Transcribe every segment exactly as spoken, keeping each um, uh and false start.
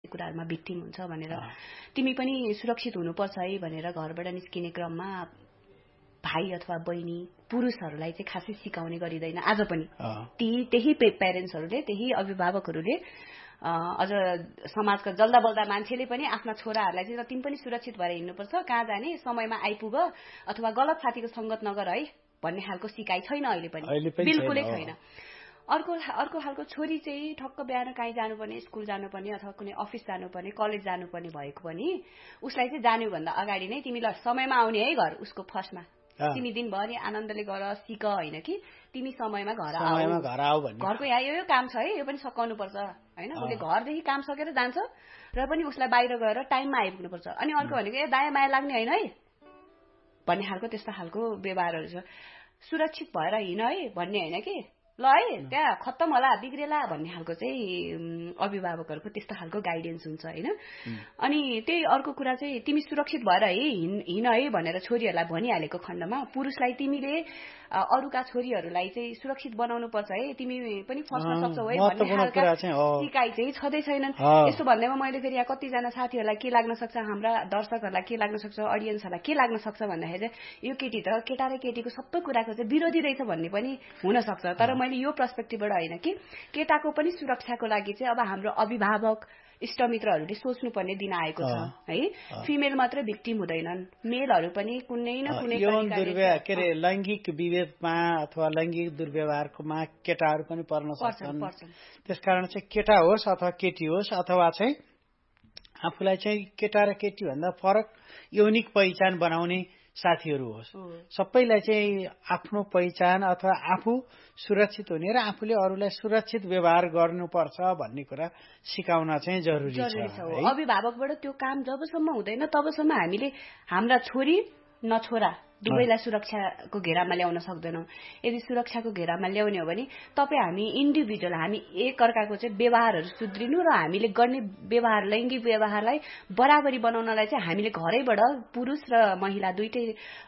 कुराहरुमा victim हुन्छ भनेर तिमी पनि सुरक्षित हुनुपर्छ है भनेर घरबाट निस्किने क्रममा भाइ अथवा बहिनी पुरुषहरुलाई चाहिँ खासै सिकाउने गरिदैन आज पनि ती त्यही प्यारेन्ट्सहरुले त्यही अभिभावकहरुले अझ समाजका जल्दा बल्दा मान्छेले पनि आफ्ना छोराहरुलाई चाहिँ तिमी पनि सुरक्षित भएर हिँड्नुपर्छ कहाँ जाने समयमा आइपुग अथवा गलत साथीको संगत नगर है भन्ने खालको सिकाइ छैन अहिले पनि बिल्कुलै छैन अर्को अर्को खालको छोरी चाहिँ ठक्क बिहान कहीँ जानुपर्ने स्कुल जानुपर्ने अथवा कुनै अफिस जानुपर्ने कलेज जानुपर्ने भएको पनि उसलाई चाहिँ जानु भन्दा अगाडि नै तिमी ल समयमा आउने है घर उसको फर्स्टमा तिमी दिनभरि आनन्दले गर सिक हैन कि तिमी समयमा घर आऊ समयमा घर आऊ भन्ने घरको यहाँ यो काम छ है यो पनि सकाउनु पर्छ हैन उले घरदेखि काम सकेर जान्छ र पनि उसलाई बाहिर गएर टाइममा आइपुग्नु पर्छ अनि अर्को भनेको ए दाया माया लाग्ने हैन है भन्ने खालको त्यस्तो खालको व्यवहारहरु छ सुरक्षित भएर हिँड है भन्ने हैन कि ल है त्यहाँ खत्तम होला बिग्रेला भन्ने खालको चाहिँ अभिभावकहरुको त्यस्तो खालको गाइडेन्स हुन्छ हैन अनि त्यही अर्को कुरा चाहिँ तिमी सुरक्षित भएर हिँड है भनेर छोरीहरुलाई भनिहालेको खण्डमा पुरुषलाई तिमीले अरूका छोरीहरुलाई चाहिँ सुरक्षित बनाउनु पर्छ है तिमी पनि फस्न सक्छौ है भन्ने खालको सिकाइ चाहिँ छदै छैनन् यसो भन्दैमा मैले फेरि यहाँ कति जना साथीहरुलाई के लाग्न सक्छ हाम्रा दर्शकहरुलाई के लाग्न सक्छ ऑडियन्सहरुलाई के लाग्न सक्छ भन्दाखेरि चाहिँ यो केटी त केटा र केटीको सबै कुराको चाहिँ विरोधी रहेछ भन्ने पनि हुन सक्छ तर मैले यो पर्सपेक्टिभबाट हैन कि केटाको पनि सुरक्षाको लागि चाहिँ अब हाम्रो अभिभावक इष्टमित्रहरुले सोच्नुपर्ने दिन आएको छ है फिमेल मात्र भिक्टिम हुँदैनन् मेलहरु पनि कुनै न कुनै यौन दुर्व्यवहार के रे लैंगिक विभेदमा अथवा लैंगिक दुर्व्यवहारकोमा केटाहरु पनि पर्न सक्छन् त्यसकारण चाहिँ केटा होस् अथवा केटी होस् अथवा चाहिँ आफूलाई चाहिँ केटा र केटी भन्दा फरक यौनिक पहिचान बनाउने साथीहरु होस् सबैलाई चाहिँ आफ्नो पहिचान अथवा आफू सुरक्षित हुने र आफूले अरूलाई सुरक्षित व्यवहार गर्नुपर्छ भन्ने कुरा सिकाउन चाहिँ जरुरी छ अभिभावकबाट त्यो काम जबसम्म हुँदैन तबसम्म हामीले हाम्रा छोरी न छोरा दुवैलाई सुरक्षाको घेरामा ल्याउन सक्दैनौं यदि सुरक्षाको घेरामा ल्याउने हो भने तपाई हामी इन्डिभिजुअल हामी एक अर्काको चाहिँ व्यवहारहरु सुध्रिनु र हामीले गर्ने व्यवहार लैंगिक व्यवहारलाई बराबरी बनाउनलाई चाहिँ हामीले घरैबाट पुरुष र महिला दुईटै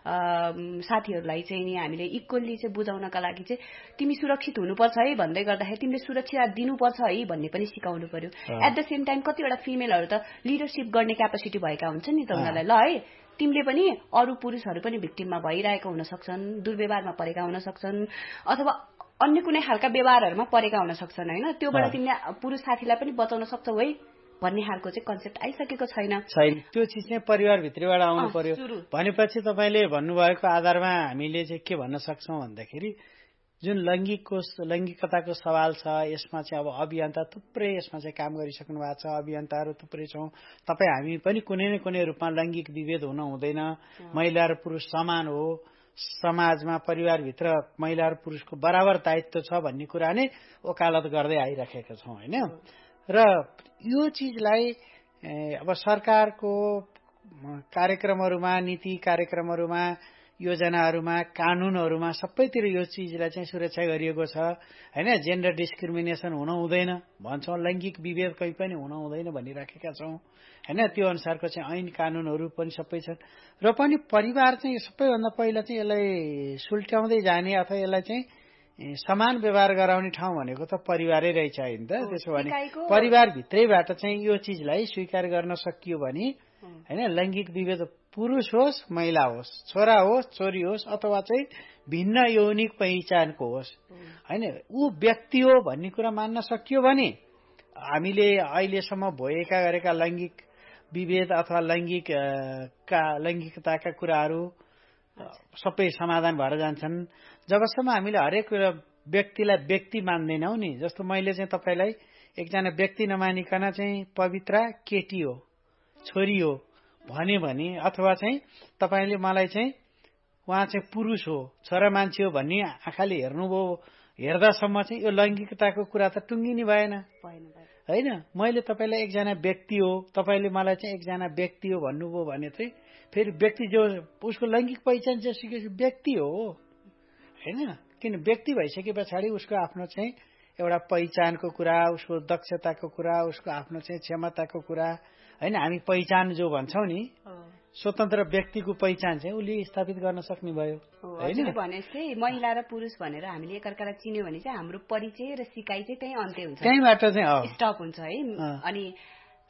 साथीहरुलाई चाहिँ नि हामीले इक्वली चाहिँ बुझाउनका लागि चाहिँ तिमी सुरक्षित हुनुपर्छ है भन्दै गर्दाखेरि तिमीले सुरक्षा दिनुपर्छ है भन्ने पनि सिकाउनु पर्यो एट द सेम टाइम कतिवटा फिमेलहरु त लिडरशिप गर्ने क्यापेसिटी भएका हुन्छन् नि त उनीहरुलाई ल है तिमीले पनि अरु पुरुषहरु पनि भिक्टिममा भइरहेको हुन सक्छन् दुर्व्यवहारमा परेका हुन सक्छन् अथवा अन्य कुनै खालका व्यवहारहरुमा परेका हुन सक्छन् हैन त्योबाट तिमीले पुरुष साथीलाई पनि बचाउन सक्छौ है भन्ने खालको चाहिँ कन्सेप्ट आइसकेको छैन छैन त्यो चीज चाहिँ परिवार भित्रबाट आउनु पर्यो भनेपछि तपाईले भन्नुभएको आधारमा हामीले चाहिँ के भन्न सक्छौं भन्दाखेरि जुन लैंगिकको लैंगिकताको सवाल छ यसमा चाहिँ अब अभियन्ता थुप्रै यसमा चाहिँ काम गरिसक्नु भएको छ अभियन्ताहरु थुप्रै छौं तपाई हामी पनि कुनै न कुनै रूपमा लैंगिक विभेद हुन हुँदैन महिला र पुरुष समान हो समाजमा परिवार भित्र महिला र पुरुषको बराबर दायित्व छ भन्ने कुरा नै वकालत गर्दै आइराखेका छौं हैन र यो चीजलाई अब सरकारको कार्यक्रमहरुमा नीति कार्यक्रमहरुमा योजनाहरुमा कानूनहरुमा सबैतिर यो चीजलाई चाहिँ सुरक्षा गरिएको छ हैन जेन्डर डिस्क्रिमिनेसन हुन हुँदैन भन्छौं लैंगिक विभेद कहीं पनि हुन हुँदैन भनिराखेका छौं हैन त्यो अनुसारको चाहिँ ऐन कानूनहरु पनि सबै छन् र पनि परिवार चाहिँ सबैभन्दा पहिला चाहिँ यसलाई सुल्ट्याउँदै जाने अथवा यसलाई चाहिँ समान व्यवहार गराउने ठाउँ भनेको त परिवारै रहेछ हैन त त्यसो भने परिवार भित्रैबाट चाहिँ यो चीजलाई स्वीकार गर्न सकियो भने हैन लैंगिक विभेद पुरुष होस् महिला होस् छोरा होस् छोरी होस् अथवा चाहिँ भिन्न यौनिक पहिचानको होस् हैन ऊ व्यक्ति हो भन्ने कुरा मान्न सकियो भने हामीले अहिलेसम्म भएका गरेका लैंगिक विभेद अथवा लैंगिक का लैंगिकताका कुराहरू सबै समाधान भएर जान्छन् जबसम्म हामीले हरेक व्यक्तिलाई व्यक्ति मान्दैनौ नि जस्तो मैले चाहिँ तपाईलाई एकजना व्यक्ति नमानिकन चाहिँ पवित्र केटी हो छोरी हो भने भने अथवा चाहिँ तपाईले मलाई चाहिँ उहाँ चाहिँ पुरुष हो छोरा मान्छे हो भन्ने आँखाले हेर्नुभयो हेर्दासम्म चाहिँ यो लैंगिकताको कुरा त टुङ्गिनी भएन हैन मैले तपाईलाई एकजना व्यक्ति हो तपाईले मलाई चाहिँ एकजना व्यक्ति हो भन्नुभयो भने चाहिँ फेरि व्यक्ति जो उसको लैंगिक पहिचान जसको व्यक्ति हो हैन किन व्यक्ति भइसकेपछि उसको आफ्नो चाहिँ एउटा पहिचानको कुरा उसको दक्षताको कुरा उसको आफ्नो चाहिँ क्षमताको कुरा हैन हामी पहिचान जो भन्छौं नि स्वतन्त्र व्यक्तिको पहिचान चाहिँ उले स्थापित गर्न सक्ने भयो हैन भनेपछि महिला र पुरुष भनेर हामीले एकअर्कालाई चिन्यो भने चाहिँ हाम्रो परिचय र सिकाइ चाहिँ त्यही अन्त्य हुन्छ त्यहीबाट चाहिँ स्टप हुन्छ है अनि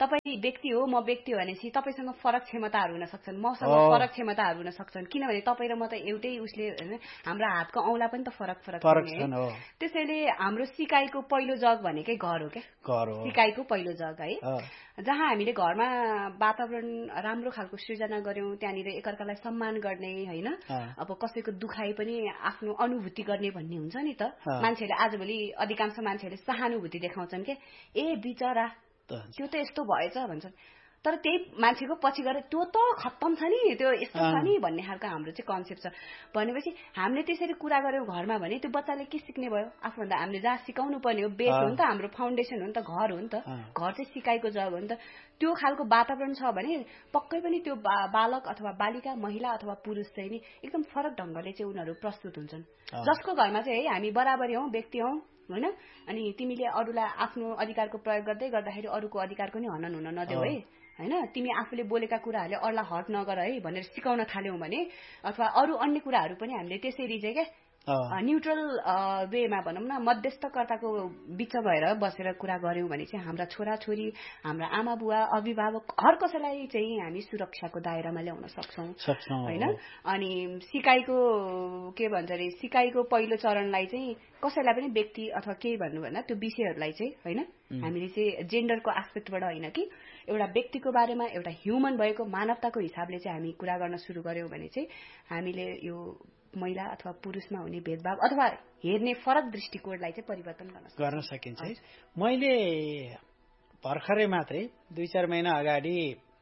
तपाईँ व्यक्ति हो म व्यक्ति हो भनेपछि तपाईँसँग फरक क्षमताहरू हुन सक्छन् मसँग फरक क्षमताहरू हुन सक्छन् किनभने तपाईँ र म त एउटै उसले हैन हाम्रो हातको औँला पनि त फरक फरक छन् हो त्यसैले हाम्रो सिकाइको पहिलो जग भनेकै घर हो के घर हो सिकाइको पहिलो जग है जहाँ हामीले घरमा वातावरण राम्रो खालको सृजना गर्यौं त्यहाँनिर एकअर्कालाई सम्मान गर्ने हैन अब कसैको दुखाइ पनि आफ्नो अनुभूति गर्ने भन्ने हुन्छ नि त मान्छेले आजभोलि अधिकांश मान्छेले सहानुभूति देखाउँछन् के ए बिचरा त्यो त यस्तो भएछ भन्छन् तर त्यही मान्छेको पछि गएर त्यो त खत्तम छ नि त्यो यस्तो छ नि भन्ने खालको हाम्रो चाहिँ कन्सेप्ट छ भनेपछि हामीले त्यसरी कुरा गर्यौं घरमा भने त्यो बच्चाले के सिक्ने भयो आफूभन्दा हामीले जहाँ सिकाउनु पर्ने हो बेस हो नि त हाम्रो फाउन्डेसन हो नि त घर हो नि त घर चाहिँ सिकाइको जग हो नि त त्यो खालको वातावरण छ भने पक्कै पनि त्यो बालक अथवा बालिका महिला अथवा पुरुष चाहिँ नि एकदम फरक ढंगले चाहिँ उनीहरू प्रस्तुत हुन्छन् जसको घरमा चाहिँ है हामी बराबरी हौ व्यक्ति हौ हैन अनि तिमीले अरूलाई आफ्नो अधिकारको प्रयोग गर्दै गर्दाखेरि अरूको अधिकारको नि हनन हुन नदेऊ है हैन तिमी आफूले बोलेका कुराहरुले अरूलाई हर्ट नगर है भनेर सिकाउन थाल्यौ भने अथवा अरू अन्य कुराहरु पनि हामीले त्यसरी चाहिँ के न्यूट्रल वेमा भनौं न मध्यस्थकर्ताको बीचमा भएर बसेर कुरा गर्यौं भने चाहिँ हाम्रा छोराछोरी हाम्रा आमा बुवा अभिभावक हर कसैलाई चाहिँ हामी सुरक्षाको दायरामा ल्याउन सक्छौं हैन अनि सिकाइको के भन्छ रे सिकाइको पहिलो चरणलाई चाहिँ कसैलाई पनि व्यक्ति अथवा केही भन्नु भन्दा त्यो विषयहरुलाई चाहिँ हैन हामीले चाहिँ जेन्डरको एस्पेक्टबाट हैन कि एउटा व्यक्तिको बारेमा एउटा ह्युमन भएको मानवताको हिसाबले चाहिँ हामी कुरा गर्न सुरु गर्यौं भने चाहिँ हामीले यो महिला अथवा पुरुषमा हुने भेदभाव अथवा हेर्ने फरक दृष्टिकोणलाई चाहिँ परिवर्तन गर्न गर्न सकिन्छ है मैले भर्खरै मात्रै दुई चार महिना अगाडि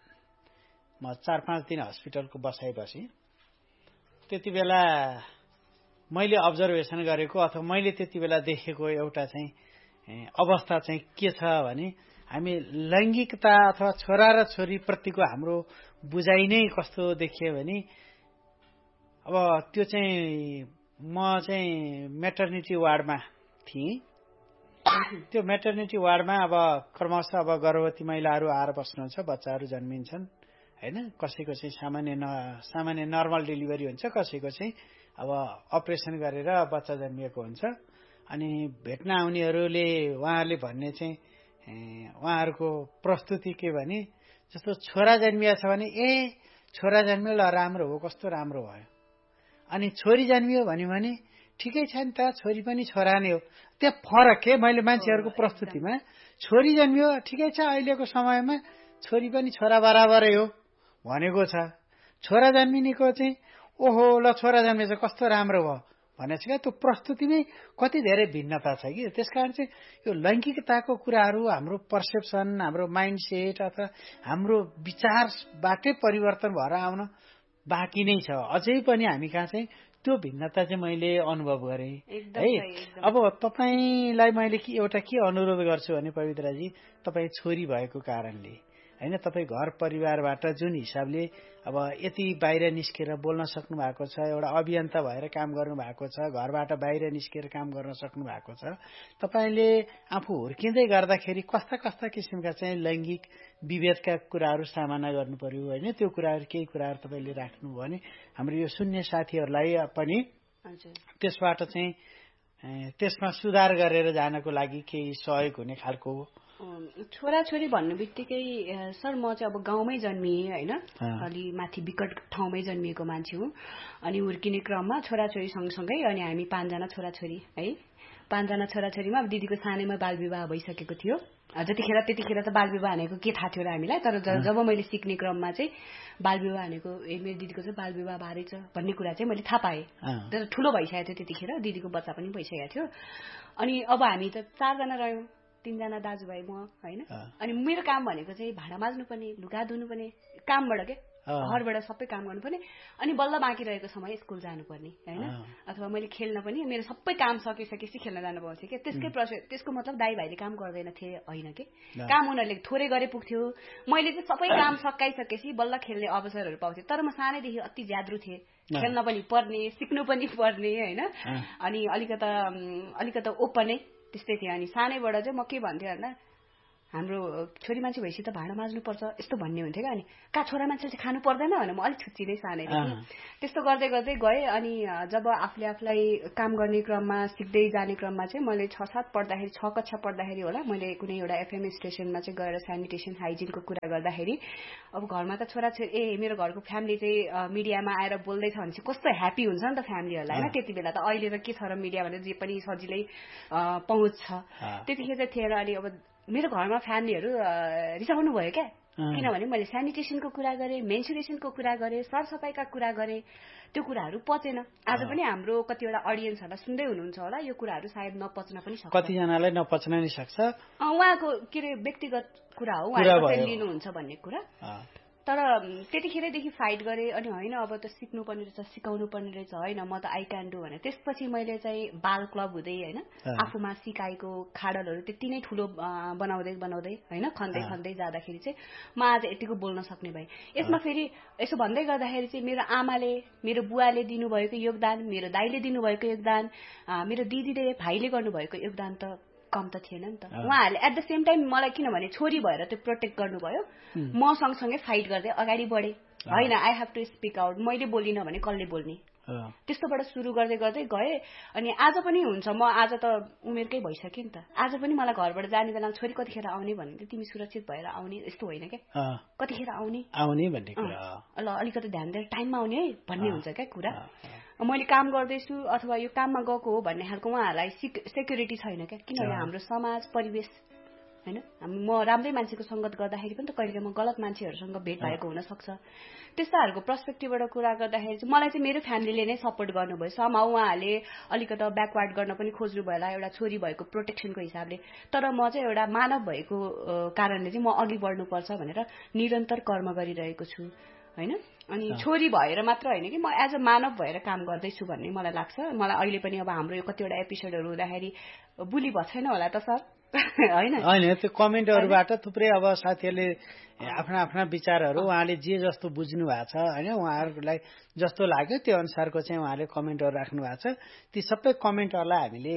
म चार पाँच दिन हस्पिटलको बसाइ बसेँ त्यति बेला मैले अब्जर्भेसन गरेको अथवा मैले त्यति बेला देखेको एउटा चाहिँ अवस्था चाहिँ के छ भने हामी लैंगिकता अथवा छोरा र छोरी प्रतिको हाम्रो बुझाइ नै कस्तो देखियो भने अब त्यो चाहिँ म चाहिँ मेटर्निटी वार्डमा थिएँ त्यो मेटर्निटी वार्डमा अब क्रमशः अब गर्भवती महिलाहरू आएर बस्नुहुन्छ बच्चाहरू जन्मिन्छन् हैन कसैको चाहिँ सामान्य न सामान्य नर्मल डेलिभरी हुन्छ कसैको चाहिँ अब अपरेसन गरेर बच्चा जन्मिएको हुन्छ अनि भेट्न आउनेहरूले उहाँहरूले भन्ने चाहिँ उहाँहरूको प्रस्तुति के भने जस्तो छोरा जन्मिया छ भने ए छोरा जन्मियो ल राम्रो हो कस्तो राम्रो भयो अनि छोरी जन्मियो भन्यो भने ठिकै छ नि त छोरी पनि छोरा नै हो त्यो फरक के मैले मान्छेहरूको प्रस्तुतिमा छोरी जन्मियो ठिकै छ अहिलेको समयमा छोरी पनि छोरा बराबरै हो भनेको छ छोरा जन्मिनेको चाहिँ ओहो ल छोरा जन्मेछ कस्तो राम्रो भयो भनेछ क्या त्यो प्रस्तुतिमै कति धेरै भिन्नता छ कि त्यसकारण चाहिँ यो लैंगिकताको कुराहरू हाम्रो पर्सेप्सन हाम्रो माइन्डसेट अथवा हाम्रो विचारबाटै परिवर्तन भएर आउन बाँकी नै छ अझै पनि हामी कहाँ चाहिँ त्यो भिन्नता चाहिँ मैले अनुभव गरेँ है अब तपाईलाई मैले के एउटा के अनुरोध गर्छु भने पवित्राजी तपाई छोरी भएको कारणले हैन तपाई घर परिवारबाट जुन हिसाबले अब यति बाहिर निस्केर बोल्न सक्नु भएको छ एउटा अभियन्ता भएर काम गर्नु भएको छ घरबाट बाहिर निस्केर काम गर्न सक्नु भएको छ तपाईले आफू हुर्किँदै गर्दाखेरि कस्ता कस्ता किसिमका चाहिँ लैंगिक विभेदका कुराहरू सामना गर्नु पर्यो हैन त्यो कुराहरू केही कुराहरू तपाईले राख्नु भने हाम्रो यो सुन्ने साथीहरूलाई पनि त्यसबाट चाहिँ त्यसमा सुधार गरेर जानको लागि केही सहयोग हुने खालको छोराछोरी भन्नु बित्तिकै सर म चाहिँ अब गाउँमै जन्मिएँ हैन अलि माथि विकट ठाउँमै जन्मिएको मान्छे हुँ अनि हुर्किने क्रममा छोराछोरी सँगसँगै अनि हामी पाँचजना छोराछोरी है पाँचजना छोराछोरीमा दिदीको सानैमा बालविवाह भइसकेको थियो जतिखेर त्यतिखेर त बालविवाह भनेको के थाहा थियो र हामीलाई तर जब मैले सिक्ने क्रममा चाहिँ बालविवाह भनेको ए मेरो दिदीको चाहिँ बालविवाह भएरै छ भन्ने कुरा चाहिँ मैले थाहा पाएँ तर ठुलो भइसकेको थियो त्यतिखेर दिदीको बच्चा पनि भइसकेको थियो अनि अब हामी त चारजना रह्यौं तीनजना दाजुभाइ म हैन अनि मेरो काम भनेको चाहिँ भाडा माझ्नु पर्ने लुगा धुनु पर्ने कामबाट के घरबाट सबै काम गर्नुपर्ने अनि बल्ल बाँकी रहेको समय स्कुल जानुपर्ने हैन अथवा मैले खेल्न पनि मेरो सबै काम सकिसकेपछि खेल्न जानु पाउँथे के त्यसकै प्रोसेस त्यसको मतलब दाइ भाइले काम गर्दैन थिए हैन के काम उनीहरूले थोरै गरे पुग्थ्यो मैले चाहिँ सबै काम सकाइसकेपछि बल्ल खेल्ने अवसरहरू पाउँथे तर म सानैदेखि अति ज्याद्रु थिए खेल्न पनि पर्ने सिक्नु पनि पर्ने हैन अनि अलिकता अलिकता ओपनै त्यस्तै थियो अनि सानैबाट चाहिँ म के भन्थे भन्दा हाम्रो छोरी मान्छे भएपछि त भाँडा माझ्नुपर्छ यस्तो भन्ने हुन्थ्यो क्या। अनि कहाँ छोरा मान्छेले चाहिँ खानु पर्दैन भने म अलिक छुच्ची नै सानैदेखि त्यस्तो गर्दै गर्दै गएँ। अनि जब आफूले आफूलाई काम गर्ने क्रममा सिक्दै जाने क्रममा चाहिँ मैले छ सात पढ्दाखेरि छ कक्षा पढ्दाखेरि होला मैले कुनै एउटा एफएम स्टेसनमा चाहिँ गएर सेनिटेसन हाइजिनको कुरा गर्दाखेरि अब घरमा त छोराछोरी ए मेरो घरको फ्यामिली चाहिँ मिडियामा आएर बोल्दैछ भने चाहिँ कस्तो ह्याप्पी हुन्छ नि त फ्यामिलीहरूलाई होइन। त्यति बेला त अहिले त के छ र मिडिया भने जे पनि सजिलै पहुँच छ त्यतिखेर चाहिँ थिएन। अनि अब मेरो घरमा फ्यामिलीहरू रिसाउनु भयो क्या किनभने मैले सेनिटेसनको कुरा गरेँ मेन्सुरेसनको कुरा गरेँ सरसफाइका कुरा गरेँ त्यो कुराहरू पचेन। आज पनि हाम्रो कतिवटा अडियन्सहरूलाई सुन्दै हुनुहुन्छ होला यो कुराहरू सायद नपच्न पनि सक्छ कतिजनालाई नपच्न नि सक्छ उहाँको के अरे व्यक्तिगत कुरा हो उहाँले कसरी लिनुहुन्छ भन्ने कुरा। तर त्यतिखेरैदेखि फाइट गरेँ। अनि होइन अब त सिक्नुपर्ने रहेछ सिकाउनु पर्ने रहेछ होइन म त आई क्यान डु भने त्यसपछि मैले चाहिँ बाल क्लब हुँदै होइन आफूमा सिकाएको खाडलहरू त्यति नै ठुलो बनाउँदै बनाउँदै होइन खन्दै खन्दै जाँदाखेरि चाहिँ म आज यतिको बोल्न सक्ने भएँ। यसमा फेरि यसो भन्दै गर्दाखेरि चाहिँ मेरो आमाले मेरो बुवाले दिनुभएको योगदान मेरो दाइले दिनुभएको योगदान मेरो दिदीले भाइले गर्नुभएको योगदान त कम त थिएन नि त। उहाँहरूले एट द सेम टाइम मलाई किनभने छोरी भएर त्यो प्रोटेक्ट गर्नुभयो म सँगसँगै फाइट गर्दै अगाडि बढेँ होइन। I have to speak out मैले बोलिनँ भने कसले बोल्ने त्यस्तोबाट सुरु गर्दै गर्दै गएँ। अनि आज पनि हुन्छ म आज त उमेरकै भइसक्यो नि त आज पनि मलाई घरबाट जाने बेला छोरी कतिखेर आउने भने तिमी सुरक्षित भएर आउने यस्तो होइन क्या कतिखेर आउने आउने भन्ने कुरा ल अलिकति ध्यान दिएर टाइममा आउने है भन्ने हुन्छ क्या कुरा। मैले काम गर्दैछु अथवा यो काममा गएको हो भन्ने खालको उहाँहरूलाई सेक्युरिटी छैन क्या किनभने हाम्रो समाज परिवेश होइन म राम्रै मान्छेको सङ्गत गर्दाखेरि पनि त कहिले म गलत मान्छेहरूसँग भेट भएको हुनसक्छ। त्यस्ताहरूको पर्सपेक्टिभबाट कुरा गर्दाखेरि चाहिँ मलाई चाहिँ मेरो फ्यामिलीले नै सपोर्ट गर्नुभयो। समा उहाँहरूले अलिकति ब्याकवार्ड गर्न पनि खोज्नु भयो होला एउटा छोरी भएको प्रोटेक्सनको हिसाबले। तर म चाहिँ एउटा मानव भएको कारणले चाहिँ म अघि बढ्नुपर्छ भनेर निरन्तर कर्म गरिरहेको छु होइन। अनि छोरी भएर मात्र होइन कि म एज अ मानव भएर काम गर्दैछु भन्ने मलाई लाग्छ। मलाई अहिले पनि अब हाम्रो यो कतिवटा एपिसोडहरू हुँदाखेरि बुली भएको छैन होला त सर होइन होइन त्यो कमेन्टहरूबाट थुप्रै अब साथीहरूले आफ्ना आफ्ना विचारहरू उहाँले जे जस्तो बुझ्नु भएको छ होइन उहाँहरूलाई जस्तो लाग्यो त्यो अनुसारको चाहिँ उहाँले कमेन्टहरू राख्नु भएको छ। ती सबै कमेन्टहरूलाई हामीले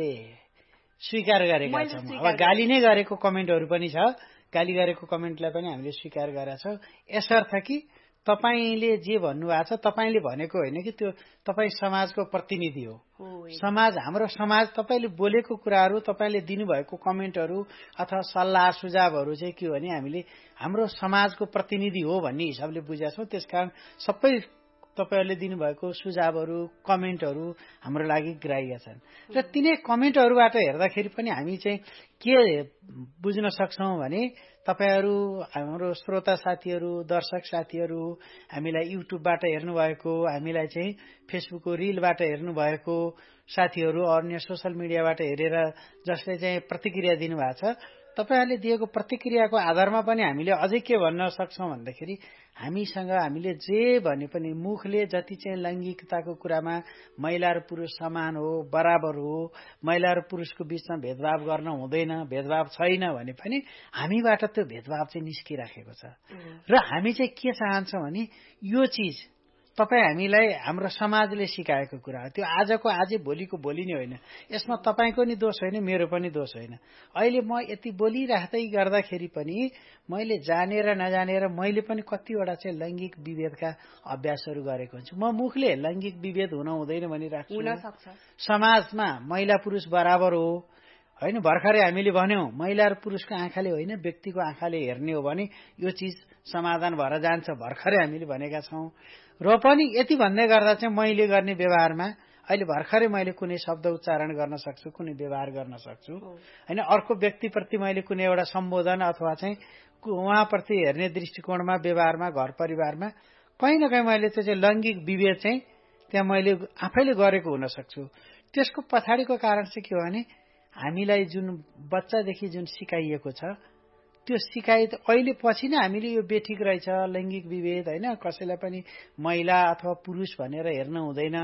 स्वीकार गरेका छौँ। अब गाली नै गरेको कमेन्टहरू पनि छ गाली गरेको कमेन्टलाई पनि हामीले स्वीकार गरेका छौँ यसर्थ कि तपाईले जे भन्नुभएको छ तपाईले भनेको होइन कि त्यो तपाईँ समाजको प्रतिनिधि हो। समाज हाम्रो समाज तपाईले बोलेको कुराहरू तपाईले दिनुभएको कमेन्टहरू अथवा सल्लाह सुझावहरू चाहिँ के हो भने हामीले हाम्रो समाजको प्रतिनिधि हो भन्ने हिसाबले बुझेका छौँ। त्यसकारण सबै तपाईहरूले दिनुभएको सुझावहरू कमेन्टहरू हाम्रो लागि ग्राह्य छन् र तिनै कमेन्टहरूबाट हेर्दाखेरि पनि हामी चाहिँ के बुझ्न सक्छौँ भने तपाईहरू हाम्रो श्रोता साथीहरू दर्शक साथीहरू हामीलाई युट्युबबाट हेर्नुभएको हामीलाई चाहिँ फेसबुकको रिलबाट हेर्नुभएको साथीहरू अन्य सोसल मिडियाबाट हेरेर जसले चाहिँ प्रतिक्रिया दिनुभएको छ तपाईहरूले दिएको प्रतिक्रियाको आधारमा पनि हामीले अझै के भन्न सक्छौँ भन्दाखेरि हामीसँग हामीले जे भने पनि मुखले जति चाहिँ लैङ्गिकताको कुरामा महिला र पुरुष समान हो बराबर हो महिला र पुरुषको बीचमा भेदभाव गर्न हुँदैन भेदभाव छैन भने पनि हामीबाट त्यो भेदभाव चाहिँ निस्किराखेको छ र हामी चाहिँ के चाहन्छौँ भने यो चिज तपाईँ हामीलाई हाम्रो समाजले सिकाएको कुरा हो। त्यो आजको आजै भोलिको भोलि नै होइन। यसमा तपाईँको नि दोष होइन मेरो पनि दोष होइन। अहिले म यति बोलिराख्दै गर्दाखेरि पनि मैले जानेर नजानेर मैले पनि कतिवटा चाहिँ लैङ्गिक विभेदका अभ्यासहरू गरेको हुन्छु। म मुखले लैङ्गिक विभेद हुन हुँदैन भनिराख्छु। हुन सक्छ समाजमा महिला पुरुष बराबर हो होइन। भर्खरै हामीले भन्यौं महिला र पुरुषको आँखाले होइन व्यक्तिको आँखाले हेर्ने हो भने यो चिज समाधान भएर जान्छ भर्खरै हामीले भनेका छौं। र पनि यति भन्दै गर्दा चाहिँ मैले गर्ने व्यवहारमा अहिले भर्खरै मैले कुनै शब्द उच्चारण गर्न सक्छु कुनै व्यवहार गर्न सक्छु हैन। अर्को व्यक्तिप्रति मैले कुनै एउटा सम्बोधन अथवा चाहिँ उहाँप्रति हेर्ने दृष्टिकोणमा व्यवहारमा घर परिवारमा कहीँ न कहीँ मैले त्यो चाहिँ लैङ्गिक विभेद चाहिँ त्यहाँ मैले आफैले गरेको हुन सक्छु। त्यसको पछाडिको कारण चाहिँ के हो भने हामीलाई जुन बच्चादेखि जुन सिकाइएको छ त्यो सिकाइ अहिले पछि नै हामीले यो बेठिक रहेछ लैङ्गिक विभेद हैन कसैलाई पनि महिला अथवा पुरुष भनेर हेर्न हुँदैन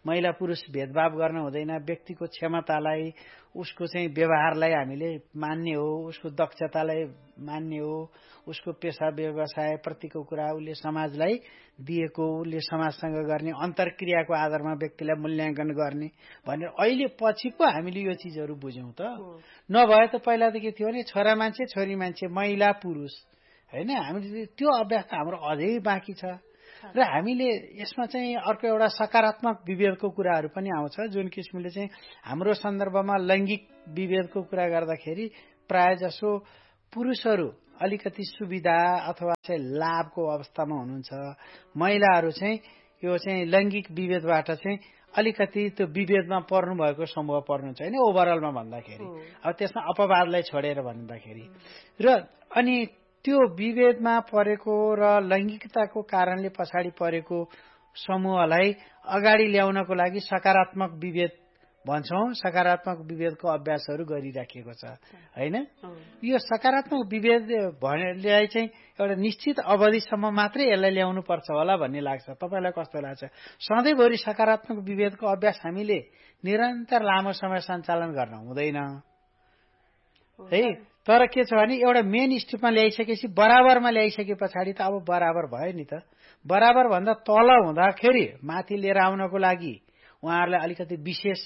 महिला पुरुष भेदभाव गर्न हुँदैन, व्यक्तिको क्षमतालाई उसको चाहिँ व्यवहारलाई हामीले मान्ने हो, उसको दक्षतालाई मान्ने हो, उसको पेसा व्यवसाय प्रतिको कुरा उसले समाजलाई दिएको, उसले समाजसँग गर्ने अन्तर्क्रियाको आधारमा व्यक्तिलाई मूल्याङ्कन गर्ने भनेर अहिले पछि पो हामीले यो चिजहरू बुझ्यौं त। नभए त पहिला त के थियो भने छोरा मान्छे छोरी मान्छे महिला पुरुष हैन, हामीले त्यो अभ्यास हाम्रो अझै बाँकी छ। र हामीले यसमा चाहिँ अर्को एउटा सकारात्मक विभेदको कुराहरू पनि आउँछ, जुन किसिमले चाहिँ हाम्रो सन्दर्भमा लैङ्गिक विभेदको कुरा गर्दाखेरि प्राय जसो पुरुषहरू अलिकति सुविधा अथवा चाहिँ लाभको अवस्थामा हुनुहुन्छ, महिलाहरू चाहिँ यो चाहिँ लैङ्गिक विभेदबाट चाहिँ अलिकति त्यो विभेदमा पर्नु भएको समूह पर्नुहुन्छ हैन ओभरअलमा भन्दाखेरि। अब त्यसमा अपवादलाई छोडेर भन्दाखेरि र अनि त्यो विभेदमा परेको र लैङ्गिकताको कारणले पछाडि परेको समूहलाई अगाडि ल्याउनको लागि सकारात्मक विभेद भन्छौं, सकारात्मक विभेदको अभ्यासहरू गरिराखेको छ हैन। यो सकारात्मक विभेद भनेलाई चाहिँ एउटा निश्चित अवधिसम्म मात्रै यसलाई ल्याउनु पर्छ होला भन्ने लाग्छ। तपाईलाई कस्तो लाग्छ? सधैँभरि सकारात्मक विभेदको अभ्यास हामीले निरन्तर लामो समय सञ्चालन गर्न हुँदैन है। तर के छ भने एउटा मेन स्टेपमा ल्याइसकेपछि बराबरमा ल्याइसके पछाडि त अब बराबर भयो नि त। बराबर भन्दा तल हुँदाखेरि माथि लिएर आउनको लागि उहाँहरूलाई अलिकति विशेष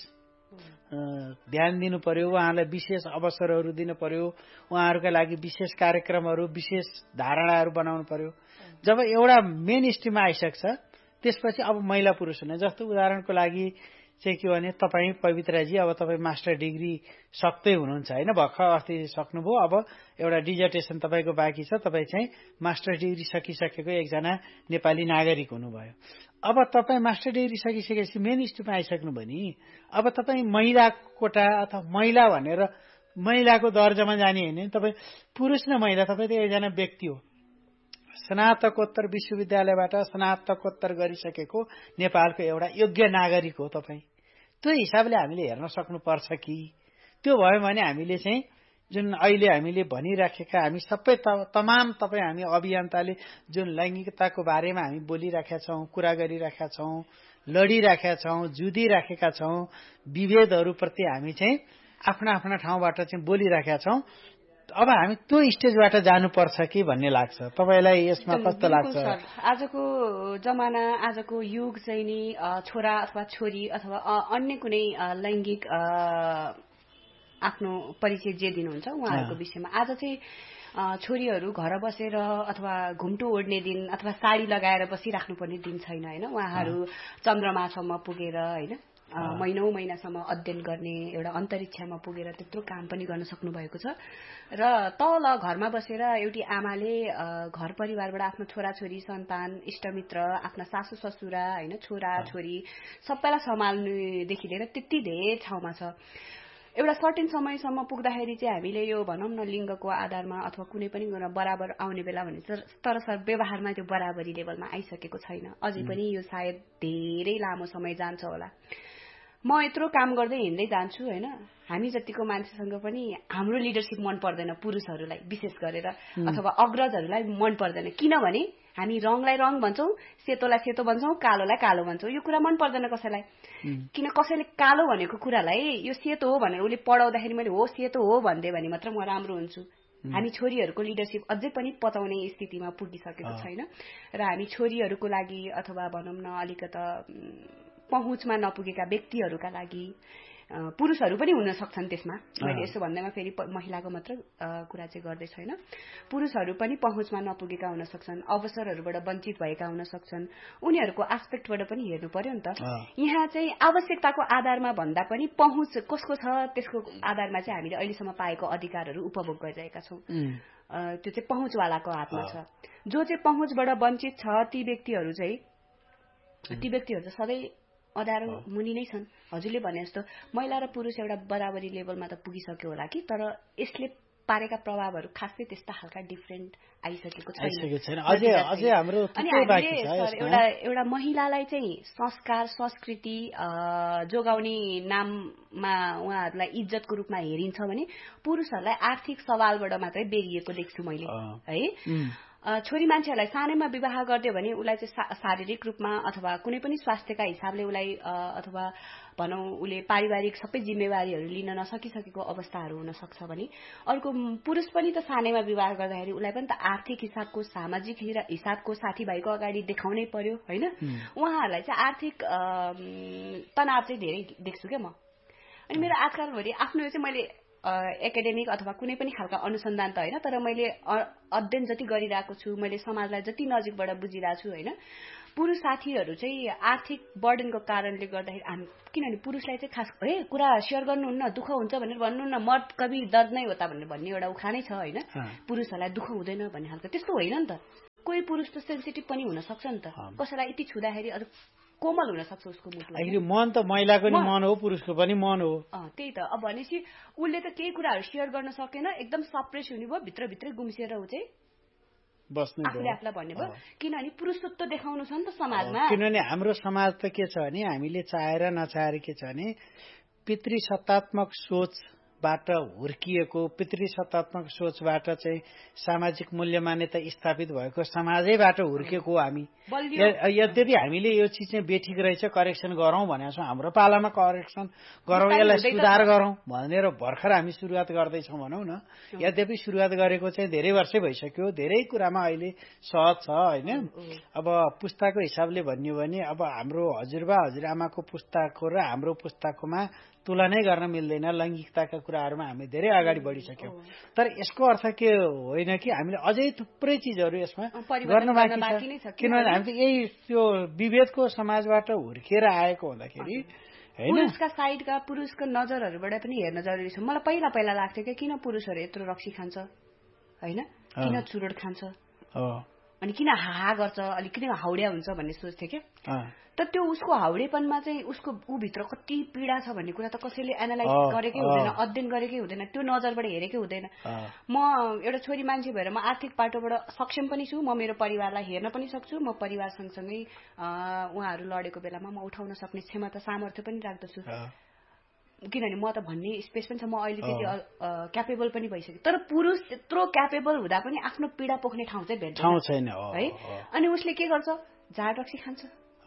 ध्यान दिनु पर्यो, उहाँहरूलाई विशेष अवसरहरू दिनु पर्यो, उहाँहरूका लागि विशेष कार्यक्रमहरू विशेष धारणाहरू बनाउनु पर्यो। जब एउटा मेन स्ट्रिममा आइसक्छ त्यसपछि अब महिला पुरुष हुने जस्तो उदाहरणको लागि चाहिँ के भने तपाईँ पवित्राजी अब तपाईँ मास्टर डिग्री सक्दै हुनुहुन्छ हैन, भर्खर अस्ति सक्नुभयो, अब एउटा डिजर्टेसन तपाईँको बाँकी छ, तपाईँ चाहिँ मास्टर डिग्री सकिसकेको एकजना नेपाली नागरिक हुनुभयो। अब तपाईँ मास्टर डिग्री सकिसकेपछि मेन स्ट्रिममा आइसक्नुभयो नि, अब तपाईँ महिला कोटा अथवा महिला भनेर महिलाको दर्जामा जाने होइन, तपाईँ पुरुष न महिला तपाईँ त एकजना व्यक्ति हो, स्नातकोत्तर विश्वविद्यालयबाट स्नातकोत्तर गरिसकेको नेपालको एउटा योग्य नागरिक हो तपाईँ। त्यो हिसाबले हामीले हेर्न सक्नुपर्छ कि त्यो भयो भने हामीले चाहिँ जुन अहिले हामीले भनिराखेका हामी सबै तमाम तपाईँ हामी अभियन्ताले जुन लैङ्गिकताको बारेमा हामी बोलिराखेका छौँ, कुरा गरिराखेका छौँ, लडिराखेका छौँ, जुधिराखेका छौँ, विभेदहरूप्रति हामी चाहिँ आफ्ना आफ्ना ठाउँबाट चाहिँ बोलिराखेका छौँ। अब हामी त्यो स्टेजबाट जानुपर्छ कि भन्ने लाग्छ। तपाईलाई यसमा कस्तो लाग्छ? आजको जमाना आजको युग चाहिँ नि छोरा अथवा छोरी अथवा अन्य कुनै लैङ्गिक आफ्नो परिचय जे दिनुहुन्छ उहाँहरूको विषयमा आज चाहिँ छोरीहरू घर बसेर अथवा घुम्टो ओढ्ने दिन अथवा साडी लगाएर बसिराख्नुपर्ने दिन छैन हैन। उहाँहरू चन्द्रमासम्म पुगेर हैन महिनौं महिनासम्म अध्ययन गर्ने एउटा अन्तरिक्षमा पुगेर त्यत्रो काम पनि गर्न सक्नु भएको छ। र तल घरमा बसेर एउटी आमाले घर परिवारबाट आफ्नो छोराछोरी सन्तान इष्टमित्र आफ्ना सासू ससुरा हैन छोरा छोरी सबैलाई सम्हाल्नुदेखि लिएर त्यति धेरै ठाउँमा छ। एउटा सर्टेन समयसम्म पुग्दाखेरि चाहिँ हामीले यो भनौं न लिङ्गको आधारमा अथवा कुनै पनि कुरा बराबर आउने बेला भने तर सर व्यवहारमा त्यो बराबरी लेभलमा आइसकेको छैन। अझै पनि यो सायद धेरै लामो समय जान्छ होला। म यत्रो काम गर्दै हिँड्दै जान्छु हैन, हामी जतिको मान्छेसँग पनि हाम्रो लिडरशिप मन पर्दैन पुरुषहरूलाई विशेष गरेर अथवा अग्रजहरूलाई मन पर्दैन। किनभने हामी रङलाई रङ भन्छौं, सेतोलाई सेतो भन्छौं, कालोलाई कालो भन्छौं। यो कुरा मन पर्दैन कसैलाई। किन कसैले कालो भनेको कुरालाई यो सेतो हो भनेर उसले पढाउँदाखेरि मैले हो सेतो हो भन्दै भने मात्र म राम्रो हुन्छु। हामी छोरीहरूको लिडरशिप अझै पनि पचाउने स्थितिमा पुगिसकेको छैन। र हामी छोरीहरूको लागि अथवा भनौं न अलिकता पहुँचमा नपुगेका व्यक्तिहरूका लागि पुरुषहरू पनि हुन सक्छन् त्यसमा। मैले यसो भन्दैमा फेरि महिलाको मात्र कुरा चाहिँ गर्दै छैन। पुरुषहरू पनि पहुँचमा नपुगेका हुन सक्छन्, अवसरहरूबाट वञ्चित भएका हुन सक्छन्। उनीहरूको एस्पेक्टबाट पनि हेर्नु पर्यो नि त। यहाँ चाहिँ आवश्यकताको आधारमा भन्दा पनि पहुँच कसको छ त्यसको आधारमा चाहिँ हामीले अहिलेसम्म पाएको अधिकारहरू उपभोग गरिरहेका छौँ। त्यो चाहिँ पहुँचवालाको हातमा छ। जो चाहिँ पहुँचबाट वञ्चित छ ती व्यक्तिहरू चाहिँ ती व्यक्तिहरू चाहिँ सधैँ अधारो मुनि नै छन्। हजुरले भने जस्तो महिला र पुरुष एउटा बराबरी लेभलमा त पुगिसक्यो होला कि, तर यसले पारेका प्रभावहरू खासै त्यस्ता खालका डिफरेन्ट आइसकेको छैन। अझै अझै हाम्रो अनि हामीले एउटा एउटा महिलालाई चाहिँ संस्कार संस्कृति जोगाउने नाममा उहाँहरूलाई इज्जतको रूपमा हेरिन्छ भने पुरुषहरूलाई आर्थिक सवालबाट मात्रै बेरिएको देख्छु मैले है। छोरी मान्छेहरूलाई सानैमा विवाह गरिदियो भने उसलाई चाहिँ शारीरिक रूपमा अथवा कुनै पनि स्वास्थ्यका हिसाबले उसलाई अथवा भनौँ उसले पारिवारिक सबै जिम्मेवारीहरू लिन नसकिसकेको अवस्थाहरू हुन सक्छ भने अर्को पुरुष पनि त सानैमा विवाह गर्दाखेरि उसलाई पनि त आर्थिक हिसाबको सामाजिक हिसाबको साथीभाइको अगाडि देखाउनै पर्यो होइन उहाँहरूलाई चाहिँ आर्थिक तनाव चाहिँ धेरै देख्छु क्या म अनि मेरो आजकलभरि आफ्नो चाहिँ मैले एकाडेमिक अथवा कुनै पनि खालका अनुसन्धान त होइन तर मैले अध्ययन जति गरिरहेको छु मैले समाजलाई जति नजिकबाट बुझिरहेको छु होइन पुरुष साथीहरू चाहिँ आर्थिक बर्डनको कारणले गर्दाखेरि हामी किनभने पुरुषलाई चाहिँ खास है कुरा सेयर गर्नुहुन्न दुःख हुन्छ भनेर भन्नुहुन्न मर्द कवि दर्द नै होता भनेर भन्ने एउटा उखानै छ होइन पुरुषहरूलाई दुःख हुँदैन भन्ने खालको त्यस्तो होइन नि त कोही पुरुष त सेन्सिटिभ पनि हुन सक्छ नि त कसैलाई यति छुँदाखेरि अरू कोमल हुन सक्छ उसको मुटु मन त महिलाको नि मन हो पुरुषको पनि मन हो त्यही त अब भनेपछि उसले त केही कुराहरू सेयर गर्न सकेन एकदम सप्रेस हुने भयो भित्रभित्रै गुम्सिएर ऊ चाहिँ बस्नु आफूले आफूलाई भन्ने भयो किनभने पुरुषत्व देखाउनु छ नि त समाजमा किनभने हाम्रो समाज त के छ भने हामीले चाहेर नचाहेर के छ भने पितृसत्तात्मक सोचबाट हुर्किएको पितृसत्तात्मक सोचबाट चाहिँ सामाजिक मूल्य मान्यता स्थापित भएको समाजैबाट हुर्किएको हामी यद्यपि हामीले यो चिज चाहिँ बेठिक रहेछ करेक्सन गरौँ भनेको छौँ हाम्रो पालामा करेक्सन गरौँ यसलाई सुधार गरौँ भनेर भर्खर हामी सुरुवात गर्दैछौँ भनौँ न यद्यपि सुरुवात गरेको चाहिँ धेरै वर्षै भइसक्यो धेरै कुरामा अहिले सहज छ होइन अब पुस्ताको हिसाबले भन्यो भने अब हाम्रो हजुरबा हजुरआमाको पुस्ताको र हाम्रो पुस्ताकोमा तुलनै गर्न मिल्दैन लैङ्गिकताका कुराहरूमा हामी धेरै अगाडि बढिसक्यौँ तर यसको अर्थ के होइन कि हामीले अझै थुप्रै चिजहरू यसमा गर्न बाँकी छ किनभने हामी त यही त्यो विभेदको समाजबाट हुर्किएर आएको हुँदाखेरि पुरुषका साइडका पुरुषको नजरहरूबाट पनि हेर्न जरुरी छ मलाई पहिला पहिला लाग्थ्यो कि किन पुरुषहरू यत्रो रक्सी खान्छ होइन किन चुरोट खान्छ अनि किन हाहा गर्छ अनि किन हाउड्या हुन्छ भन्ने सोच्थेँ क्या तर त्यो उसको हाउडेपनमा चाहिँ उसको ऊभित्र कति पीडा छ भन्ने कुरा त कसैले एनालाइज गरेकै हुँदैन अध्ययन गरेकै हुँदैन त्यो नजरबाट हेरेकै हुँदैन म एउटा छोरी मान्छे भएर म आर्थिक पाटोबाट सक्षम पनि छु म मेरो परिवारलाई हेर्न पनि सक्छु म परिवार सँगसँगै उहाँहरू लडेको बेलामा म उठाउन सक्ने क्षमता सामर्थ्य पनि राख्दछु किनभने म त भन्ने स्पेस पनि छ म अहिले त्यति क्यापेबल पनि भइसक्यो तर पुरुष त्यत्रो क्यापेबल हुँदा पनि आफ्नो पीडा पोख्ने ठाउँ चाहिँ भेट्दैन है अनि उसले के गर्छ झाड रक्सी खान्छ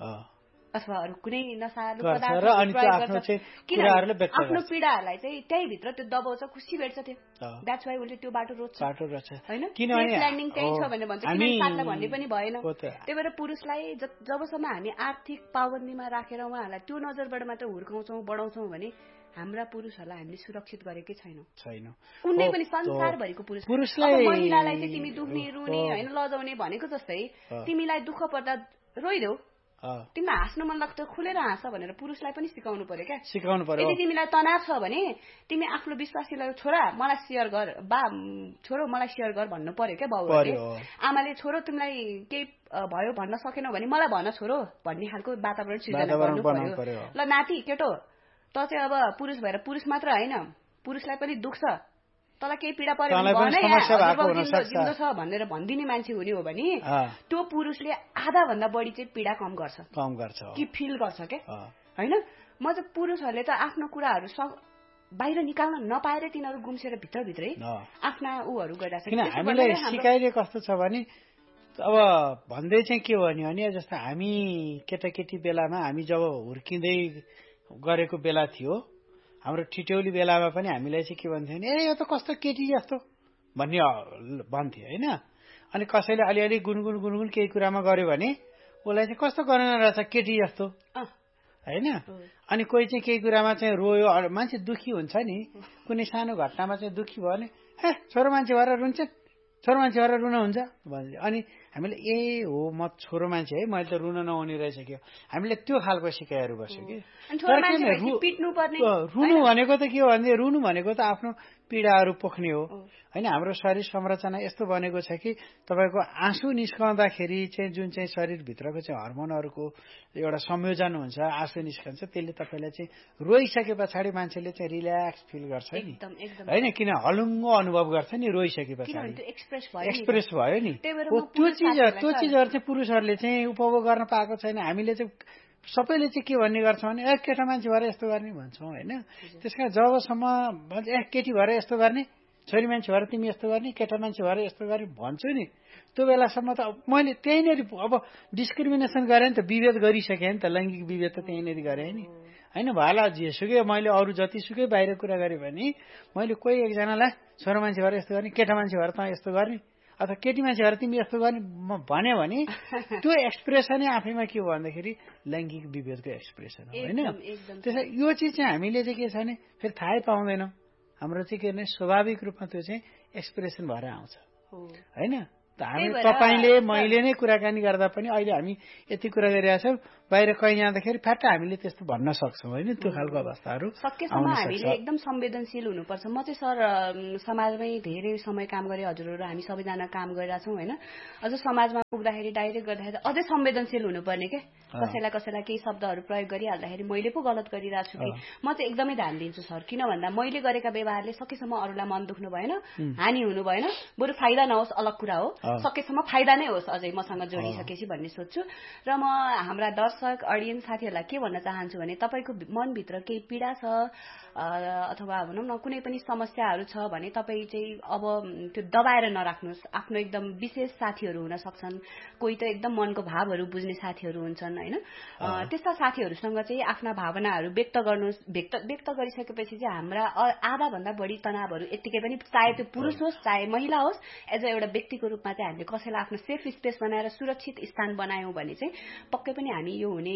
अथवा अरू कुनै नशालु पदार्थ आफ्नो पीडाहरूलाई चाहिँ त्यही भित्र त्यो दबाउँछ खुसी भेट्छ त्यो द्याट्स वाइ उसले त्यो बाटो रोज्छ होइन ल्यान्डिङ त्यही छ भनेर भन्छ किनभने साथलाई भन्ने पनि भएन त्यही भएर पुरुषलाई जबसम्म हामी आर्थिक पाबन्दीमा राखेर उहाँहरूलाई त्यो नजरबाट मात्र हुर्काउँछौँ बढाउँछौँ भने हाम्रा पुरुषहरूलाई हामीले सुरक्षित गरेकै छैनौँ छैन कुनै पनि संसारभरिको पुरुष पुरुषलाई महिलालाई चाहिँ तिमी दुख्ने रुने होइन लजाउने भनेको जस्तै तिमीलाई दुःख पर्दा रोइदेऊ तिमीलाई हाँस्नु मन लाग्छ खुलेर हाँस भनेर पुरुषलाई पनि सिकाउनु पर्यो क्या सिकाउनु पर्यो यदि तिमीलाई तनाव छ भने तिमी आफ्नो विश्वासीलाई छोरा मलाई सेयर गर बा छोरो मलाई सेयर गर भन्नु पर्यो क्या बाउहरूले आमाले छोरो तिमीलाई केही भयो भन्न सकेनौ भने मलाई भन छोरो भन्ने खालको वातावरण सृजना गर्नु पर्यो ल नाति केटो त चाहिँ अब पुरुष भएर पुरुष मात्र होइन पुरुषलाई पनि दुख्छ तँलाई केही पीडा पर्यो भने जिन्दो छ भनेर भनिदिने मान्छे हुने हो भने त्यो पुरुषले आधा भन्दा बढी चाहिँ पीडा कम गर्छ कम गर्छ कि फिल गर्छ क्या होइन म चाहिँ पुरुषहरूले त आफ्नो कुराहरू बाहिर निकाल्न नपाएर तिनीहरू गुम्सेर भित्रभित्रै आफ्ना उहरू गरिरहेको छ हामीलाई सिकाइले कस्तो छ भने अब भन्दै चाहिँ के हो भने जस्तो हामी केटाकेटी बेलामा हामी जब हुर्किँदै गरेको बेला थियो हाम्रो ठिटौली बेलामा पनि हामीलाई चाहिँ के भन्थ्यो भने ए यो त कस्तो केटी जस्तो भन्ने भन्थ्यो होइन अनि कसैले अलिअलि गुनगुन गुनगुन केही कुरामा गर्यो भने उसलाई चाहिँ कस्तो गर्न रहेछ केटी जस्तो होइन अनि कोही चाहिँ केही कुरामा चाहिँ रोयो मान्छे दुखी हुन्छ नि कुनै सानो घटनामा चाहिँ दुखी भयो भने हे छोरो मान्छे भएर रुन्छ छोरो मान्छे भएर रुन हुन्छ भन्छ अनि हामीले ए हो म छोरो मान्छे है मैले त रुन नहुने रहेछ कि हामीले त्यो खालको सिकाइहरू बस्यो कि रुनु भनेको त के हो भने रुनु भनेको त आफ्नो पीडाहरू पोख्ने हो होइन हाम्रो शरीर संरचना यस्तो बनेको छ कि तपाईँको आँसु निस्कँदाखेरि चाहिँ जुन चाहिँ शरीरभित्रको चाहिँ हर्मोनहरूको एउटा संयोजन हुन्छ आँसु निस्कन्छ त्यसले तपाईँलाई चाहिँ रोइसके पछाडि मान्छेले चाहिँ रिल्याक्स फिल गर्छ नि होइन किन हलुङ्गो अनुभव गर्छ नि रोइसके पछाडि एक्सप्रेस भयो नि त्यो चिज त्यो चिजहरू चाहिँ पुरुषहरूले चाहिँ उपभोग गर्न पाएको छैन हामीले चाहिँ सबैले चाहिँ के भन्ने गर्छौँ भने ए केटा मान्छे भएर यस्तो गर्ने भन्छौँ होइन त्यस कारण जबसम्म ए केटी भएर यस्तो गर्ने छोरी मान्छे भएर तिमी यस्तो गर्ने केटा मान्छे भएर यस्तो गर्ने भन्छु नि त्यो बेलासम्म त मैले त्यहीँनिर अब डिस्क्रिमिनेसन गरेँ नि त, विभेद गरिसकेँ नि त, लैङ्गिक विभेद त त्यहीँनिर गरेँ नि होइन। भएला जेसुकै मैले अरू जतिसुकै बाहिर कुरा गरेँ भने मैले कोही एकजनालाई छोरा मान्छे भएर यस्तो गर्ने, केटा मान्छे भएर त यस्तो गर्ने, अथवा केटी मान्छे भएर तिमी यस्तो गर्ने म भन्यो भने त्यो एक्सप्रेसनै आफैमा के हो भन्दाखेरि लैङ्गिक विभेदको एक्सप्रेसन हो होइन। त्यसै यो चिज चाहिँ हामीले चाहिँ के छ भने फेरि थाहै पाउँदैनौँ। हाम्रो चाहिँ के भने स्वाभाविक रूपमा त्यो चाहिँ एक्सप्रेसन भएर आउँछ होइन। हामी तपाईँले मैले नै कुराकानी गर्दा पनि अहिले हामी यति कुरा गरिरहेका छौँ, बाहिर कहीँ जाँदाखेरि फ्याट्ट हामीले त्यस्तो भन्न सक्छौँ होइन। त्यो खालको अवस्थाहरू सकेसम्म हामीले एकदम संवेदनशील हुनुपर्छ। म चाहिँ सर समाजमै धेरै समय काम गरेँ, हजुरहरू हामी सबैजना काम गरिरहेछौँ होइन। अझ समाजमा पुग्दाखेरि डाइरेक्ट गर्दाखेरि अझै संवेदनशील हुनुपर्ने के, कसैलाई कसैलाई केही शब्दहरू प्रयोग गरिहाल्दाखेरि मैले पो गलत गरिरहेको छु कि म चाहिँ एकदमै ध्यान दिन्छु सर। किन भन्दा मैले गरेका व्यवहारले सकेसम्म अरूलाई मन दुख्नु भएन, हानि हुनु भएन, बरु फाइदा नहोस् अलग कुरा हो, सकेसम्म फाइदा नै होस् अझै मसँग जोडिसकेपछि भन्ने सोध्छु। र म हाम्रा दर्शक अडियन्स साथीहरूलाई के भन्न चाहन्छु भने तपाईँको मनभित्र केही पीडा छ अथवा भनौँ न कुनै पनि समस्याहरू छ भने तपाईँ चाहिँ अब त्यो दबाएर नराख्नुहोस्। आफ्नो एकदम विशेष साथीहरू हुन सक्छन्, कोही त एकदम मनको भावहरू बुझ्ने साथीहरू हुन्छन् होइन। त्यस्ता साथीहरूसँग चाहिँ आफ्ना भावनाहरू व्यक्त गर्नुहोस्। व्यक्त व्यक्त गरिसकेपछि चाहिँ हाम्रा आधाभन्दा बढी तनावहरू यत्तिकै पनि, चाहे त्यो पुरुष होस् चाहे महिला होस्, एज अ एउटा व्यक्तिको रूपमा चाहिँ हामीले कसैलाई आफ्नो सेफ स्पेस बनाएर सुरक्षित स्थान बनायौँ भने चाहिँ पक्कै पनि हामी यो हुने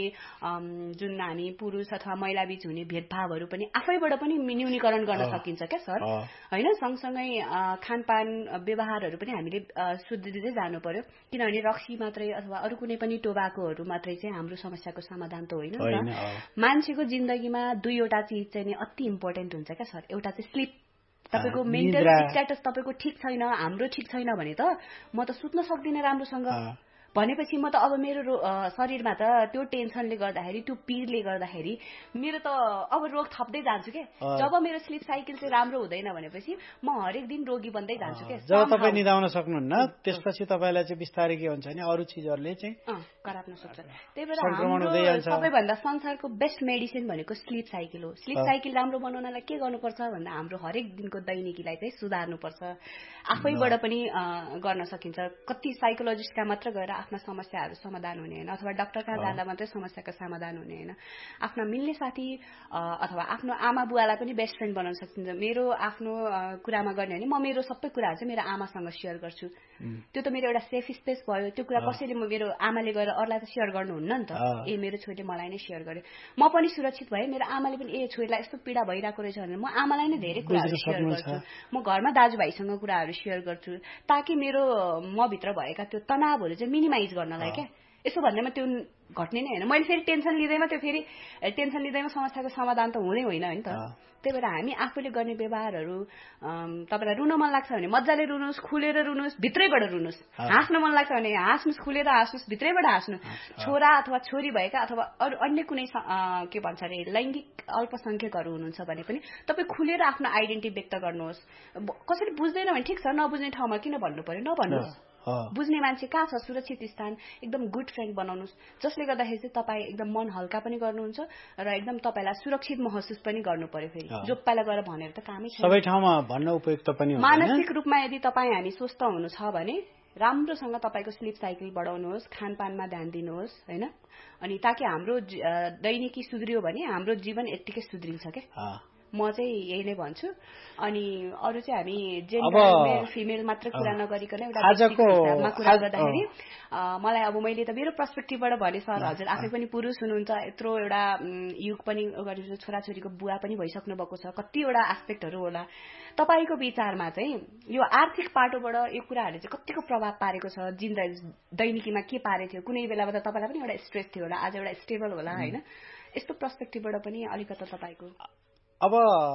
जुन हामी पुरुष अथवा महिला बीच हुने भेदभावहरू पनि आफैबाट पनि न्यूनीकरण गर्न सकिन्छ क्या सर होइन। सँगसँगै खानपान व्यवहारहरू पनि हामीले सुध्रिँदै जानु पर्यो, किनभने रक्सी मात्रै अथवा अरू कुनै पनि टोबाकोहरू मात्रै चाहिँ हाम्रो समस्याको समाधान त होइन नि त। मान्छेको जिन्दगीमा दुईवटा चिज चाहिँ नि अति इम्पोर्टेन्ट हुन्छ क्या सर। एउटा चाहिँ स्लिप, तपाईँको मेन्टल स्ट्याटस तपाईँको ठिक छैन, हाम्रो ठिक छैन भने त म त सुत्न सक्दिनँ राम्रोसँग, भनेपछि म त अब मेरो शरीरमा त त्यो टेन्सनले गर्दाखेरि त्यो पीडले गर्दाखेरि मेरो त अब रोग थप्दै जान्छु के। जब मेरो स्लिप साइकल चाहिँ राम्रो हुँदैन भनेपछि म हरेक दिन रोगी बन्दै जान्छु के। जब तपाईँ निदाउन सक्नुहुन्न त्यसपछि तपाईँलाई चाहिँ बिस्तारै के हुन्छ भने अरू चिजहरूले चाहिँ कराप्न सक्छ। त्यही भएर हाम्रो सबैभन्दा संसारको बेस्ट मेडिसिन भनेको स्लिप साइकल हो। स्लिप साइकल राम्रो बनाउनलाई के गर्नुपर्छ भन्दा हाम्रो हरेक दिनको दैनिकीलाई चाहिँ सुधार्नुपर्छ। आफैबाट पनि गर्न सकिन्छ। कति साइकोलोजिस्टका मात्र गएर आफ्ना समस्याहरू समाधान हुने होइन, अथवा डाक्टर कहाँ जाँदा मात्रै समस्याको समाधान हुने होइन। आफ्ना मिल्ने साथी अथवा आफ्नो आमा बुवालाई पनि बेस्ट फ्रेन्ड बनाउन सकिन्छ। मेरो आफ्नो कुरामा गर्ने भने म मेरो सबै कुराहरू चाहिँ मेरो आमासँग सेयर गर्छु। त्यो त मेरो एउटा सेफ स्पेस भयो। त्यो कुरा कसैले म मेरो आमाले गएर अरूलाई त सेयर गर्नुहुन्न नि त। ए मेरो छोरीले मलाई नै सेयर गर्यो, म पनि सुरक्षित भएँ, मेरो आमाले पनि ए छोरीलाई यस्तो पीडा भइरहेको रहेछ भनेर म आमालाई नै धेरै कुराहरू सेयर गर्छु। म घरमा दाजुभाइसँग कुराहरू सेयर गर्छु ताकि मेरो म भित्र भएका त्यो तनावहरू चाहिँ मिनिमाइज गर्नलाई क्या। यसो भन्दैमा त्यो घट्ने नै होइन। मैले फेरि टेन्सन लिँदैमा त्यो फेरि टेन्सन लिँदैमा समस्याको समाधान त हुँदै होइन नि त। त्यही भएर हामी आफूले गर्ने व्यवहारहरू, तपाईँलाई रुन मन लाग्छ भने मजाले रुनुहोस्, खुलेर रुनुहोस्, भित्रैबाट रुनुहोस्। हाँस्न मन लाग्छ भने हाँस्नुहोस्, खुलेर हाँस्नुहोस्, भित्रैबाट हाँस्नु। छोरा अथवा छोरी भएका अथवा अरू अन्य कुनै के भन्छ अरे लैङ्गिक अल्पसङ्ख्यकहरू हुनुहुन्छ भने पनि तपाईँ खुलेर आफ्नो आइडेन्टिटी व्यक्त गर्नुहोस्। कसैले बुझ्दैन भने ठिक छ, नबुझ्ने ठाउँमा किन भन्नु पर्यो, नभन्नुहोस्। बुझ्ने मान्छे कहाँ छ, सुरक्षित स्थान, एकदम गुड फ्रेन्ड बनाउनुहोस्, जसले गर्दाखेरि चाहिँ तपाईँ एकदम मन हल्का पनि गर्नुहुन्छ र एकदम तपाईँलाई सुरक्षित महसुस पनि गर्नु पर्यो। फेरि जो पाइला गएर भनेर त कामै छैन, सबै ठाउँमा भन्न उपयुक्त पनि हो। मानसिक रूपमा यदि तपाईँ हामी स्वस्थ हुनु छ भने राम्रोसँग तपाईँको स्लिप साइकल बढाउनुहोस्, खानपानमा ध्यान दिनुहोस् होइन। अनि ताकि हाम्रो दैनिकी सुध्रियो भने हाम्रो जीवन यत्तिकै सुध्रिन्छ क्या। म चाहिँ यही नै भन्छु। अनि अरू चाहिँ हामी जेन्डर मेल फिमेल मात्र कुरा नगरिकन एउटा हिसाबमा कुरा गर्दाखेरि मलाई अब मैले त मेरो पर्सपेक्टिभबाट भने सर हजुर आफै पनि पुरुष हुनुहुन्छ, यत्रो एउटा युग पनि गरेर छोराछोरीको बुवा पनि भइसक्नु भएको छ, कतिवटा एस्पेक्टहरू होला। तपाईँको विचारमा चाहिँ यो आर्थिक पाटोबाट यो कुराहरूले चाहिँ कतिको प्रभाव पारेको छ, जिन्दगी दैनिकीमा के पारेको थियो, कुनै बेलामा त तपाईँलाई पनि एउटा स्ट्रेस थियो होला, आज एउटा स्टेबल होला होइन। यस्तो पर्सपेक्टिभबाट पनि अलिकति तपाईँको अब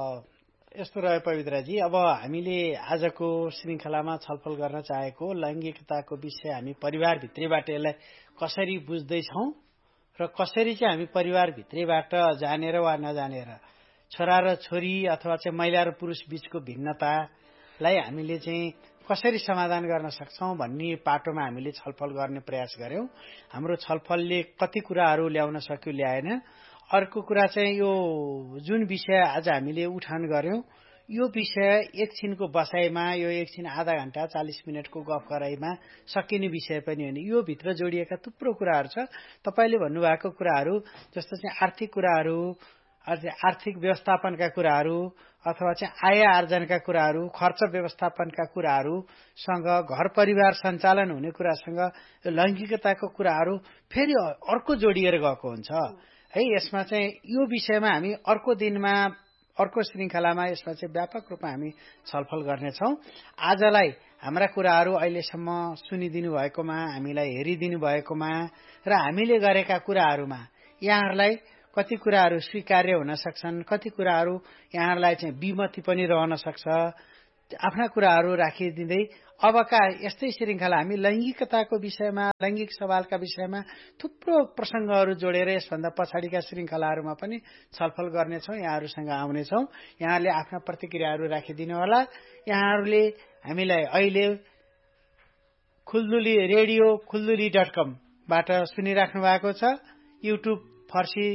यस्तो रह्यो पवित्राजी। अब हामीले आजको श्रृङ्खलामा छलफल गर्न चाहेको लैङ्गिकताको विषय हामी परिवारभित्रैबाट यसलाई कसरी बुझ्दैछौँ र कसरी चाहिँ हामी परिवारभित्रैबाट जानेर वा नजानेर छोरा र छोरी अथवा चाहिँ महिला र पुरुष बीचको भिन्नतालाई हामीले चाहिँ कसरी समाधान गर्न सक्छौँ भन्ने पाटोमा हामीले छलफल गर्ने प्रयास गर्यौँ। हाम्रो छलफलले कति कुराहरू ल्याउन सक्यो, ल्याएन। अर्को कुरा चाहिँ यो जुन विषय आज हामीले उठान गर्यौँ यो विषय एकछिनको बसाइमा यो एकछिन आधा घण्टा चालिस मिनटको गफ गराइमा सकिने विषय पनि होइन। यो भित्र जोडिएका थुप्रो कुराहरू छ। तपाईँले भन्नुभएको कुराहरू जस्तो चाहिँ आर्थिक कुराहरू, आर्थिक व्यवस्थापनका कुराहरू अथवा चाहिँ आय आर्जनका कुराहरू, खर्च व्यवस्थापनका कुराहरूसँग घर परिवार सञ्चालन हुने कुरासँग लैङ्गिकताको कुराहरू फेरि अर्को जोडिएर गएको हुन्छ है। यसमा चाहिँ यो विषयमा हामी अर्को दिनमा अर्को श्रृङ्खलामा यसमा चाहिँ व्यापक रूपमा हामी छलफल गर्नेछौँ। आजलाई हाम्रा कुराहरू अहिलेसम्म सुनिदिनु भएकोमा, हामीलाई हेरिदिनु भएकोमा र हामीले गरेका कुराहरूमा यहाँहरूलाई कति कुराहरू स्वीकार्य हुन सक्छन्, कति कुराहरू यहाँहरूलाई चाहिँ विमति पनि रहन सक्छ। आफ्ना कुराहरू राखिदिँदै अबका यस्तै श्रृङ्खला हामी लैङ्गिकताको विषयमा, लैङ्गिक सवालका विषयमा थुप्रो प्रसङ्गहरू जोडेर यसभन्दा पछाडिका श्रृङ्खलाहरूमा पनि छलफल गर्नेछौँ, यहाँहरूसँग आउनेछौँ। यहाँहरूले आफ्ना प्रतिक्रियाहरू राखिदिनु होला। यहाँहरूले हामीलाई अहिले खुल्दुली रेडियो खुल्दुली डट कमबाट सुनिराख्नु भएको छ। युट्युब फर्सी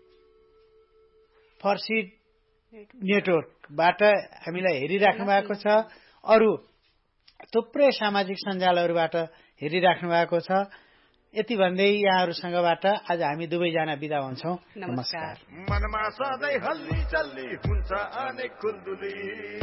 फर्सी नेटवर्कबाट हामीलाई हेरिराख्नु भएको छ। अरू थुप्रै सामाजिक सञ्जालहरूबाट हेरिराख्नु भएको छ। यति भन्दै यहाँहरूसँगबाट आज हामी दुवैजना बिदा हुन्छौँ। नमस्कार। मनमा सधैँ हल्ली चल्ली हुन्छ अनेक खुल्दुली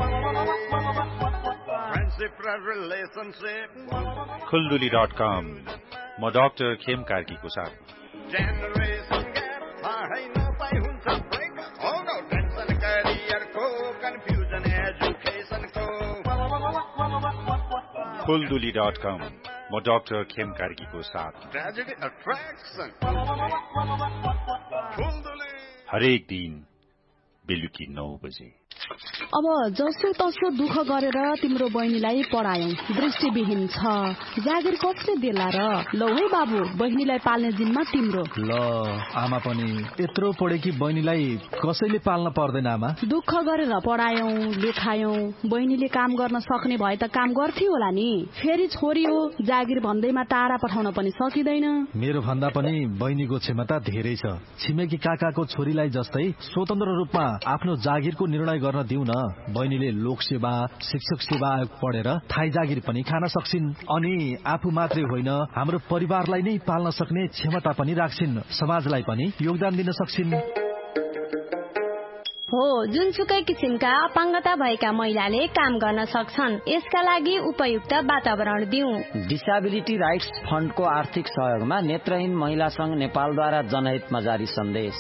फ्रेन्डसिप र रिलेसनसिप खुल्दुली डट कम। म डाक्टर खेम कार्कीको साथ जेनरेसन ग्याप थाहै नपाई हुन्छ ब्रेक हो नो टेन्सन करियरको कन्फ्युजन एजुकेसनको खुल्दुली डट कम। म डाक्टर खेम कार्कीको साथ ट्रेजेडी अट्र्याक्सन खुल्दुली हरेक दिन बेलुकी नौ बजे। अब जसो तसो दुःख गरेर तिम्रो बहिनीलाई पढायौं, दृष्टिविहीन छ, जागिर कसले देला र? लौ है बाबु, बहिनीलाई पाल्ने जिम्मा तिम्रो। ल आमा पनि यत्रो पढे कि बहिनीलाई कसैले पाल्न पर्दैन आमा। दुःख गरेर पढायौं, लेखायौं, बहिनीले काम गर्न सक्ने भए त काम गर्थ्यो होला नि। फेरि छोरी हो, जागिर भन्दैमा टाढा पठाउन पनि सकिँदैन। मेरो भन्दा पनि बहिनीको क्षमता धेरै छ। छिमेकी काकाको छोरीलाई जस्तै स्वतन्त्र रूपमा आफ्नो जागिरको निर्णय गर्न दिउ न। बहिनीले लोकसेवा, शिक्षक सेवा आयोग पढेर थाई जागिर पनि खान सक्छिन्। अनि आफू मात्रै होइन, हाम्रो परिवारलाई नै पाल्न सक्ने क्षमता पनि राख्छिन्। समाजलाई पनि योगदान दिन सक्छिन्। हो, जुनसुकै किसिमका अपाङ्गता भएका महिलाले काम गर्न सक्छन्। यसका लागि उपयुक्त वातावरण दिउँ। डिसेबिलिटी राइट्स फण्डको आर्थिक सहयोगमा नेत्रहीन महिला संघ नेपालद्वारा जनहितमा जारी सन्देश।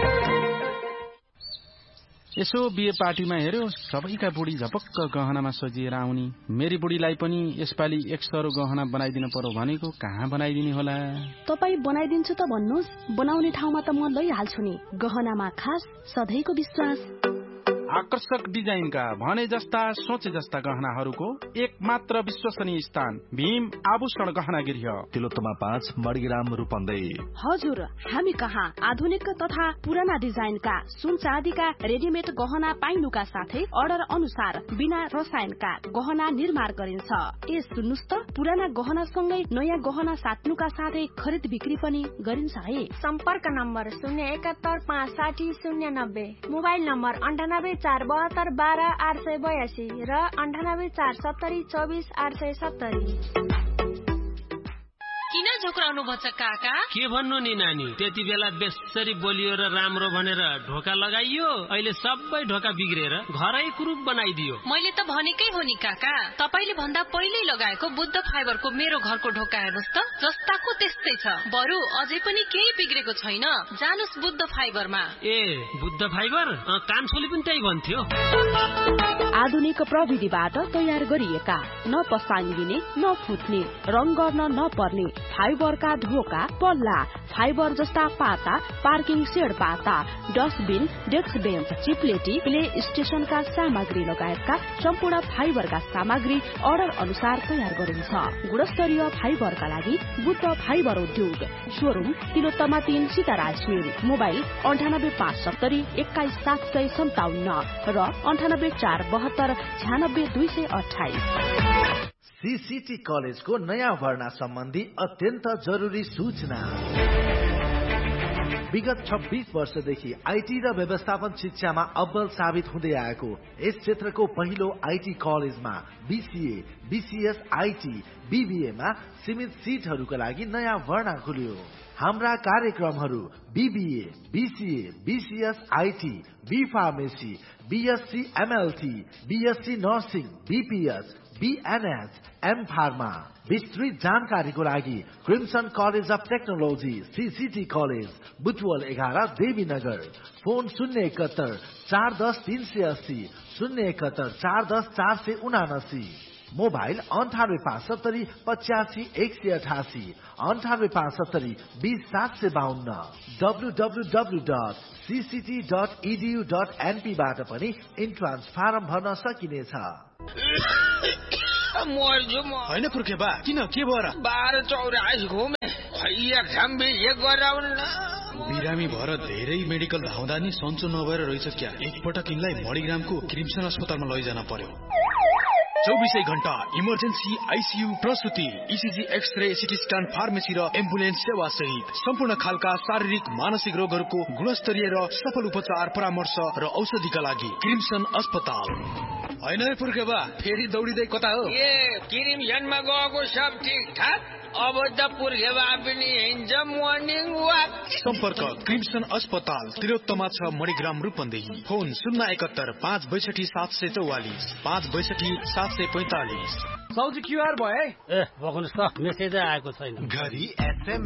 यसो बिहे पार्टीमा हेर्यो, सबैका बुढी झपक्क गहनामा सजिएर आउनी। मेरी बुढीलाई पनि यसपालि एक सरो गहना बनाइदिन पर्यो भनेको कहाँ बनाइदिने होला? तपाई बनाइदिन्छु त भन्नुहोस्, बनाउने ठाउँमा त म लैहाल्छु नि। गहनामा खास सधैँको विश्वास। आकर्षक डिजाइनका भने जस्ता सोचे जस्ता गहनाहरूको एक मात्र विश्वसनीय स्थान भीम आभूषण गहना गृह, तिलोत्तमा पाँच मडग्राम रूपन्दै। हजुर, हामी कहाँ आधुनिक तथा पुराना डिजाइनका सुन चाँदीका रेडिमेड गहना पाइनुका साथै अर्डर अनुसार बिना रसायनका गहना निर्माण गरिन्छ। ए सुन्नुस् त, पुराना गहना सँगै नयाँ गहना साट्नुका साथै खरिद बिक्री पनि गरिन्छ है। सम्पर्क नम्बर शून्य एकात्तर पाँच साठी शून्य नब्बे, मोबाइल नम्बर अन्ठानब्बे चार बहत्तर बाह्र आठ सय बयासी र अन्ठानब्बे चार सत्तरी चौबिस आठ सय सत्तरी। किन झोक्राउनु भन्छ काका? के भन्नु नि नानी, त्यति बेला बेसरी बोलियो र राम्रो भनेर ढोका लगाइयो, अहिले सबै ढोका बिग्रेर घरै कुरूप बनाइदियो। मैले त भनेकै हो नि काका, तपाईले भन्दा पहिल्यै लगाएको बुद्ध फाइबरको मेरो घरको ढोका हेर्नुस् त, जस्ताको त्यस्तै छ। बरु अझै पनि केही बिग्रेको छैन। जानुस् बुद्ध फाइबरमा। ए बुद्ध फाइबर? कान्छोले पनि त्यही भन्थ्यो। आधुनिक प्रविधिबाट तयार गरिएका, न पसाङ्गिने न फुट्ने, रङ गर्न नपर्ने फाइबरका ढोका, पल्ला, फाइबर जस्ता पाता, पार्किङ सेड पाता, डस्टबिन, डेस्क बेन्च, चिप्लेटी, प्ले स्टेशनका सामग्री लगायतका सम्पूर्ण फाइबरका सामग्री अर्डर अनुसार तयार गरिन्छ। गुणस्तरीय फाइबरका लागि बुद्ध फाइबर उद्योग, शोरूम तिलोत्तमा तीन सीताराज मिल, मोबाइल अन्ठानब्बे पाँच सत्तरी एक्काइस सात सय सन्ताउन्न र अन्ठानब्बे चार बहत्तर छ्यानब्बे दुई सय अठाइस। सीसीटी कलेजको नयाँ भर्ना सम्बन्धी अत्यन्त जरुरी सूचना। विगत छब्बीस वर्षदेखि आईटी र व्यवस्थापन शिक्षामा अव्वल साबित हुँदै आएको यस क्षेत्रको पहिलो आईटी कलेजमा बीसीए, बीसीएस आईटी, बीबीएमा सीमित सीटहरूका लागि नयाँ भर्ना खुल्यो। हाम्रा कार्यक्रमहरू BBA, BCA, BCS IT, be pharmacy, BSc MLT, BSc nursing, BPS, BNS, am pharma. विस्तृत जानकारीको लागि crimson college of technology CCT college Butwal एघार देवीनगर। फोन शून्य एकहत्तर चार दस तीन सय अस्सी शून्य एकहत्तर चार दस चार सय उनासी। मोबाइल अन्ठानब्बे पाँच सत्तरी पचासी एक सय अठासी अन्ठानब्बे पाँच सत्तरी बीस सात सय बाहन्न W W W dot CCT dot edu dot NP बाट पनि इन्ट्रान्स फारम भर्न सकिनेछ। होइन पुर्खे बा किन के भयो र? बाह्र चौरासी घुमे बिरामी भएर धेरै मेडिकल धाउँदा नि सन्चो नभएर रहेछ क्या। एकपटक यिनलाई मणिग्रामको क्रिम्सन अस्पतालमा लैजान पर्यो। चौबिसै घण्टा emergency, ICU, प्रसुति, ECG, x-ray, CT scan, pharmacy र एम्बुलेन्स सेवा सहित सम्पूर्ण खालका शारीरिक मानसिक रोगहरूको गुणस्तरीय र सफल उपचार, परामर्श र औषधिका लागि क्रिम्सन अस्पताल। होइन पुर्खे बा फेरि दौडिँदै कता हो? ए क्रिम्सनमा गएको सब ठिक ठाक, अब त पुर्खे बा पनि हिँड्छ मर्निङ वाक। सम्पर्क क्रिम्सन अस्पताल, तिलोत्तमा छ मणिग्राम रूपन्देही। फोन शून्य एकहत्तर पाँच बैसठी सात सय चौवालिस पाँच बैसठी सात सय पैंतालिस। साउजी क्युआर भयो है? ए बग्नुहोस् त मेसेजै आएको छैन। घडी एसएम